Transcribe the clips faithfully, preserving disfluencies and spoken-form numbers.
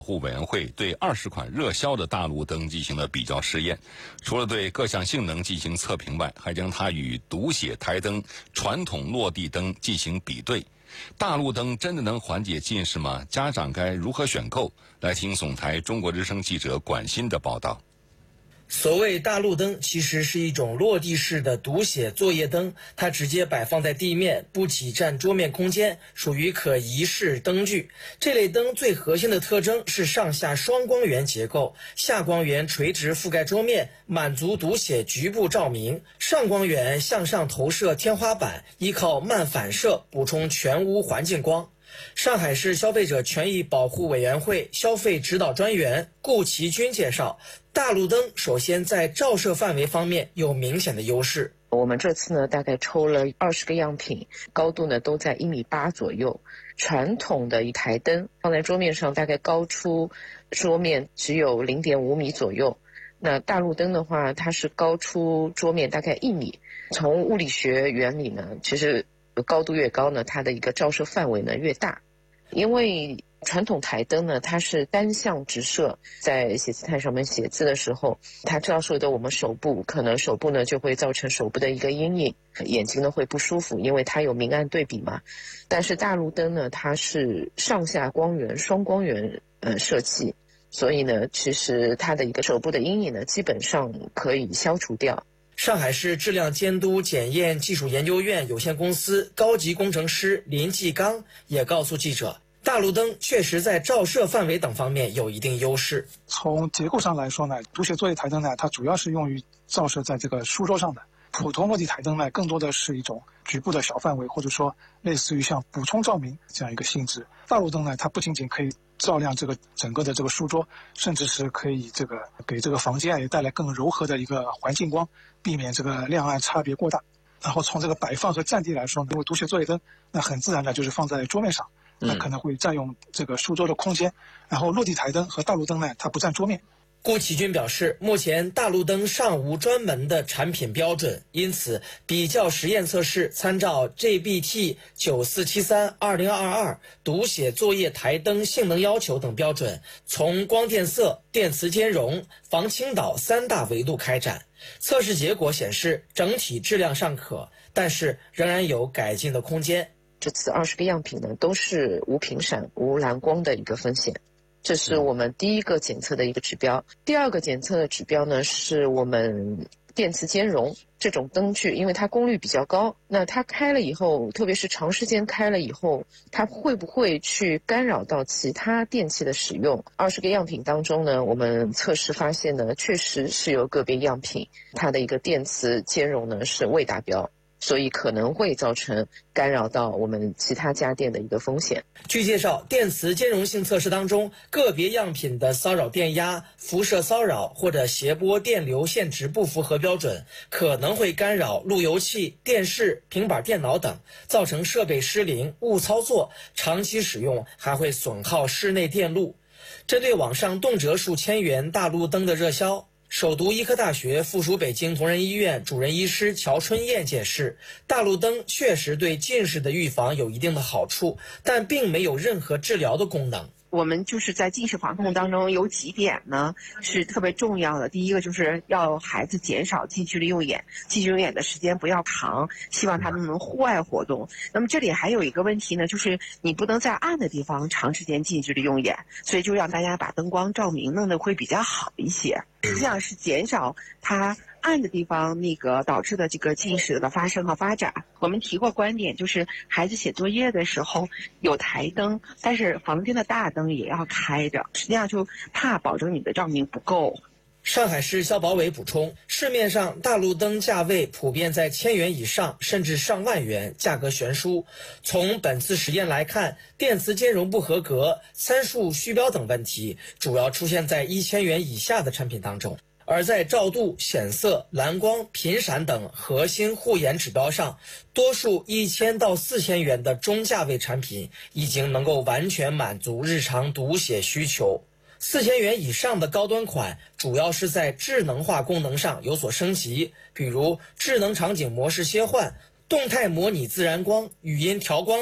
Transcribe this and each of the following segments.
护委员会对二十款热销的大路灯进行了比较试验，除了对各项性能进行测评外，还将它与读写台灯、传统落地灯进行比对。大路灯真的能缓解近视吗？家长该如何选购？来听总台中国之声记者管欣的报道。 所谓大路灯其实是一种落地式的读写作业灯，它直接摆放在地面，不挤占桌面空间，属于可移式灯具。这类灯最核心的特征是上下双光源结构，下光源垂直覆盖桌面，满足读写局部照明；上光源向上投射天花板，依靠慢反射补充全屋环境光。上海市消费者权益保护委员会消费指导专员顾其军介绍，大路灯首先在照射范围方面有明显的优势。 我们这次呢，大概抽了二十个样品，高度呢都在一米八左右。传统的一台灯放在桌面上，大概高出桌面只有零点五米左右。那大路灯的话，它是高出桌面大概一米。从物理学原理呢，其实高度越高呢，它的一个照射范围呢越大。因为传统台灯呢，它是单向直射，在写字台上面写字的时候，它照射的我们手部，可能手部呢就会造成手部的一个阴影，眼睛呢会不舒服，因为它有明暗对比嘛。但是大路灯呢，它是上下光源双光源呃设计，所以呢，其实它的一个手部的阴影呢，基本上可以消除掉。 上海市质量监督检验技术研究院有限公司高级工程师林继刚也告诉记者，大路灯确实在照射范围等方面有一定优势。 从结构上来说呢，读写作业台灯呢，它主要是用于照射在这个书桌上的。普通落地台灯呢，更多的是一种局部的小范围，或者说类似于像补充照明这样一个性质。大路灯呢，它不仅仅可以照亮这个整个的这个书桌，甚至是可以这个给这个房间也带来更柔和的一个环境光，避免这个亮暗差别过大。然后从这个摆放和占地来说，因为读写作业灯那很自然的就是放在桌面上，那可能会占用这个书桌的空间。然后落地台灯和大路灯呢，它不占桌面。 顾其军表示，目前大路灯尚无专门的产品标准，因此比较实验测试参照 G B T 九四七三 二零二二 读写作业台灯性能要求等标准，从光电色、电磁兼容、防倾倒三大维度开展。测试结果显示，整体质量尚可，但是仍然有改进的空间。 这次二十个样品呢，都是无频闪、无蓝光的一个风险。这是我们第一个检测的一个指标。第二个检测的指标呢，是我们电磁兼容这种灯具，因为它功率比较高，那它开了以后，特别是长时间开了以后，它会不会去干扰到其他电器的使用？二十个样品当中呢，我们测试发现呢，确实是有个别样品它的一个电磁兼容呢是未达标，所以可能会造成干扰到我们其他家电的一个风险。 据介绍，电磁兼容性测试当中，个别样品的骚扰电压、辐射骚扰或者谐波电流限值不符合标准，可能会干扰路由器、电视、平板电脑等，造成设备失灵、误操作，长期使用还会损耗室内电路。针对网上动辄数千元大路灯的热销，首都医科大学附属北京同仁医院主任医师乔春燕解释，大路灯确实对近视的预防有一定的好处，但并没有任何治疗的功能。 我们就是在近视防控当中有几点呢是特别重要的。第一个就是要孩子减少近距离用眼，近距离用眼的时间不要长，希望他们能户外活动。那么这里还有一个问题呢，就是你不能在暗的地方长时间近距离用眼，所以就让大家把灯光照明弄得会比较好一些，实际上是减少它暗的地方那个导致的这个近视的发生和发展。我们提过观点，就是孩子写作业的时候有台灯，但是房间的大灯也要开着，实际上就怕保证你的照明不够。 上海市消保委补充，市面上大路灯价位普遍在千元以上，甚至上万元，价格悬殊。从本次实验来看，电磁兼容不合格、参数虚标等问题，主要出现在一千元以下的产品当中。而在照度、显色、蓝光、频闪等核心护眼指标上，多数一千到四千元的中价位产品已经能够完全满足日常读写需求。四千元以上的高端款，主要是在智能化功能上有所升级，比如智能场景模式切换、动态模拟自然光、语音调光等。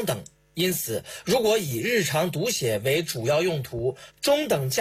因此，如果以日常读写为主要用途，中等价